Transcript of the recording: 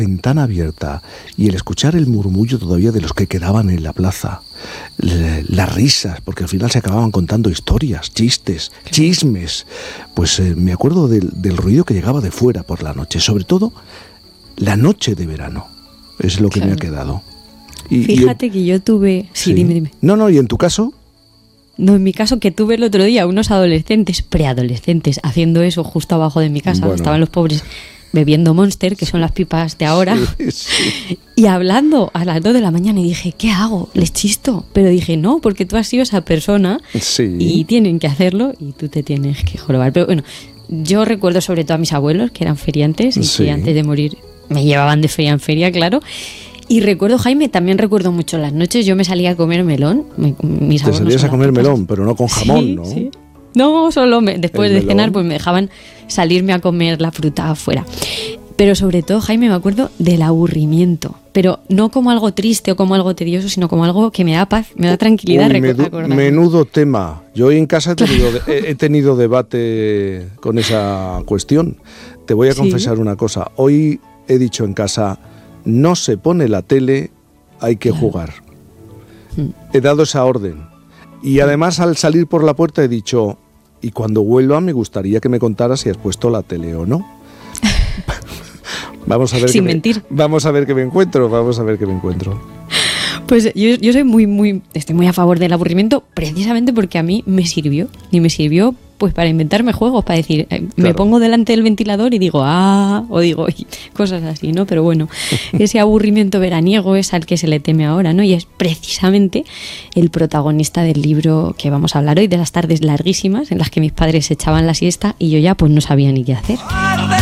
ventana abierta y el escuchar el murmullo todavía de los que quedaban en la plaza, las risas, porque al final se acababan contando historias, chistes, chismes, pues me acuerdo del ruido que llegaba de fuera por la noche, sobre todo la noche de verano, es lo que me ha quedado. Fíjate que yo tuve... Sí, dime. No, ¿y en tu caso? No, en mi caso que tuve el otro día unos adolescentes, preadolescentes, haciendo eso justo abajo de mi casa. Bueno. Estaban los pobres bebiendo Monster, que son las pipas de ahora, y hablando a las 2 de la mañana, y dije, ¿qué hago? ¿Les chisto? Pero dije, no, porque tú has sido esa persona y tienen que hacerlo y tú te tienes que jorobar. Pero bueno, yo recuerdo sobre todo a mis abuelos, que eran feriantes y que antes de morir me llevaban de feria en feria, claro. Y recuerdo, Jaime, también recuerdo mucho las noches, yo me salía a comer melón. Te salías a comer melón, pero no con jamón, ¿no? Sí. No, solo después de cenar pues me dejaban salirme a comer la fruta afuera. Pero sobre todo, Jaime, me acuerdo del aburrimiento. Pero no como algo triste o como algo tedioso, sino como algo que me da paz, me da tranquilidad. Menudo tema. Yo hoy en casa he tenido debate con esa cuestión. Te voy a confesar una cosa. Hoy he dicho en casa, no se pone la tele, hay que jugar. He dado esa orden. Y además al salir por la puerta he dicho, y cuando vuelva me gustaría que me contaras si has puesto la tele o no. Vamos a ver sin mentir. Vamos a ver qué me encuentro. Pues yo estoy muy a favor del aburrimiento, precisamente porque a mí me sirvió. Y me sirvió pues para inventarme juegos, para decir, me pongo delante del ventilador y digo, o digo, cosas así, ¿no? Pero bueno, ese aburrimiento veraniego es al que se le teme ahora, ¿no? Y es precisamente el protagonista del libro que vamos a hablar hoy, de las tardes larguísimas en las que mis padres echaban la siesta y yo ya pues no sabía ni qué hacer.